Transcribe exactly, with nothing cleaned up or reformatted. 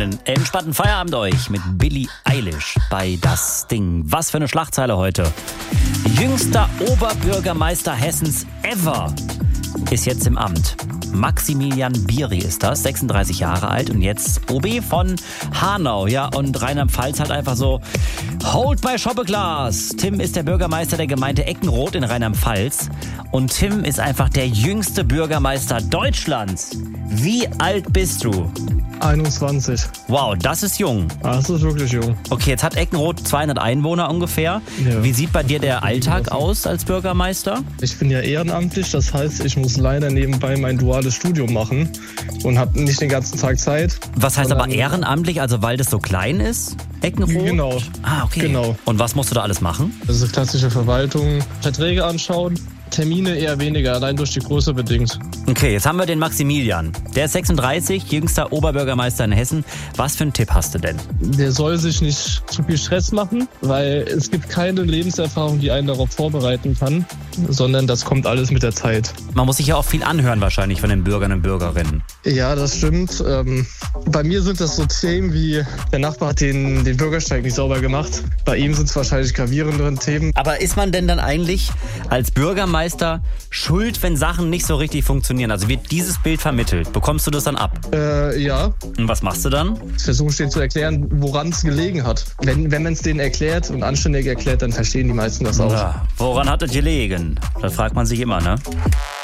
einen entspannten Feierabend euch mit Billie Eilish bei Das Ding. Was für eine Schlagzeile heute. Jüngster Oberbürgermeister Hessens ever ist jetzt im Amt. Maximilian Bieri ist das, sechsunddreißig Jahre alt und jetzt O B von Hanau. Ja, und Rheinland-Pfalz hat einfach so, hold my shoppe glass. Tim ist der Bürgermeister der Gemeinde Eckenroth in Rheinland-Pfalz und Tim ist einfach der jüngste Bürgermeister Deutschlands. Wie alt bist du? einundzwanzig. Wow, das ist jung. Das ist wirklich jung. Okay, jetzt hat Eckenroth zweihundert Einwohner ungefähr. Ja. Wie sieht bei dir der Alltag aus als Bürgermeister? Ich bin ja ehrenamtlich, das heißt, ich muss leider nebenbei mein duales Studium machen und habe nicht den ganzen Tag Zeit. Was heißt sondern aber ehrenamtlich, also weil das so klein ist? Eckenroth? Genau. Ah, okay. Genau. Und was musst du da alles machen? Das ist klassische Verwaltung, Verträge anschauen, Termine eher weniger, allein durch die Größe bedingt. Okay, jetzt haben wir den Maximilian. Der ist sechsunddreißig, jüngster Oberbürgermeister in Hessen. Was für einen Tipp hast du denn? Der soll sich nicht zu viel Stress machen, weil es gibt keine Lebenserfahrung, die einen darauf vorbereiten kann, sondern das kommt alles mit der Zeit. Man muss sich ja auch viel anhören wahrscheinlich von den Bürgern und Bürgerinnen. Ja, das stimmt. Ähm, bei mir sind das so Themen wie, der Nachbar hat den, den Bürgersteig nicht sauber gemacht. Bei ihm sind es wahrscheinlich gravierendere Themen. Aber ist man denn dann eigentlich als Bürgermeister schuld, wenn Sachen nicht so richtig funktionieren? Also wird dieses Bild vermittelt? Bekommst du das dann ab? Äh, ja. Und was machst du dann? Ich versuche denen zu erklären, woran es gelegen hat. Wenn, wenn man es denen erklärt und anständig erklärt, dann verstehen die meisten das auch. Ja, woran hat es gelegen? Das fragt man sich immer, ne?